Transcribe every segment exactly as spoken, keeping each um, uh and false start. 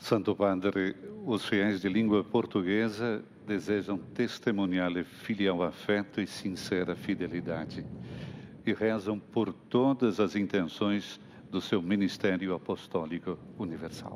Santo Padre, os fiéis de língua portuguesa desejam testemunhar-lhe filial afeto e sincera fidelidade e rezam por todas as intenções do seu ministério apostólico universal.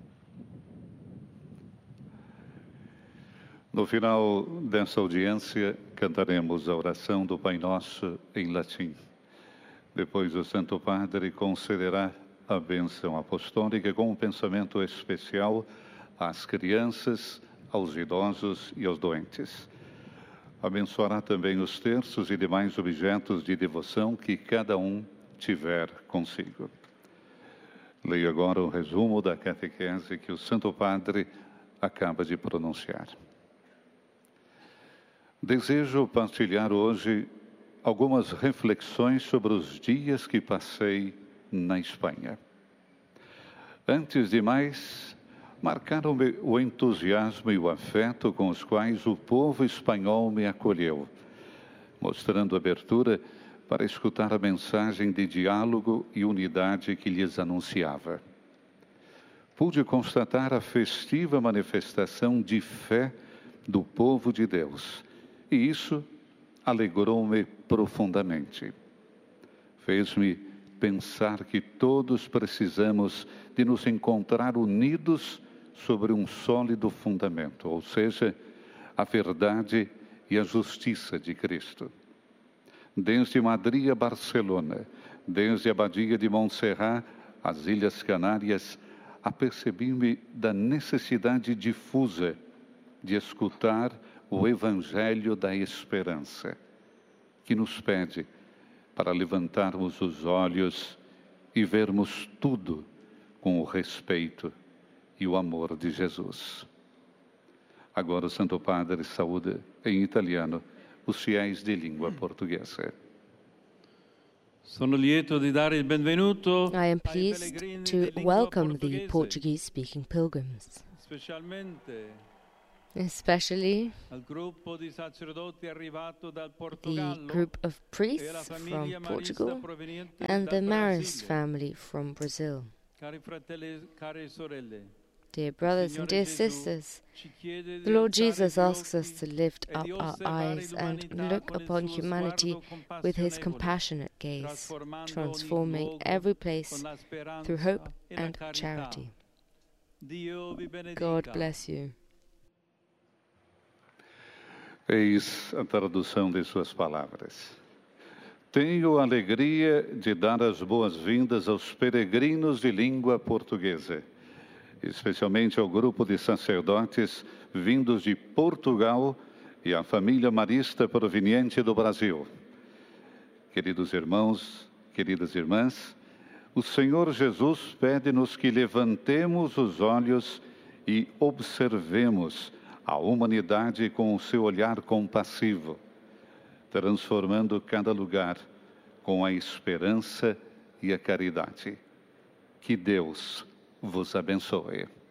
No final dessa audiência, cantaremos a oração do Pai Nosso em latim. Depois, o Santo Padre concederá a bênção apostólica com um pensamento especial às crianças, aos idosos e aos doentes. Abençoará também os terços e demais objetos de devoção que cada um tiver consigo. Leio agora o resumo da catequese que o Santo Padre acaba de pronunciar. Desejo partilhar hoje algumas reflexões sobre os dias que passei na Espanha. Antes de mais, marcaram-me o entusiasmo e o afeto com os quais o povo espanhol me acolheu, mostrando abertura para escutar a mensagem de diálogo e unidade que lhes anunciava. Pude constatar a festiva manifestação de fé do povo de Deus, e isso alegrou-me profundamente. Fez-me pensar que todos precisamos de nos encontrar unidos sobre um sólido fundamento, ou seja, a verdade e a justiça de Cristo. Desde Madrid a Barcelona, desde a Badia de Montserrat às Ilhas Canárias, apercebi-me da necessidade difusa de escutar o Evangelho da Esperança, que nos pede para levantarmos os olhos e vermos tudo com o respeito e o amor de Jesus. Agora o Santo Padre saúda em italiano os fiéis de língua portuguesa. Sono lieto di dare il benvenuto I am pleased to welcome the Portuguese-speaking pilgrims, specialmente especially al gruppo di sacerdoti arrivato dal the Portogallo group of e priests alla from famiglia Marista Portugal proveniente and the dal Maris Brasile. family from Brazil. Cari fratelli, care sorelle, Dear brothers and dear Signore Gesù sisters, ci chiede di the Lord alzare Jesus gli asks us occhi to lift e up di our osservare eyes and l'umanità look con il upon suo humanity sguardo with His compassionevole, compassionate gaze, trasformando ogni transforming luogo every con place la speranza through hope e la and carità. charity. Dio vi benedica. God bless you. Eis a tradução de suas palavras. Tenho a alegria de dar as boas-vindas aos peregrinos de língua portuguesa, especialmente ao grupo de sacerdotes vindos de Portugal e à família marista proveniente do Brasil. Queridos irmãos, queridas irmãs, o Senhor Jesus pede-nos que levantemos os olhos e observemos a humanidade com o seu olhar compassivo, transformando cada lugar com a esperança e a caridade. Que Deus vos abençoe.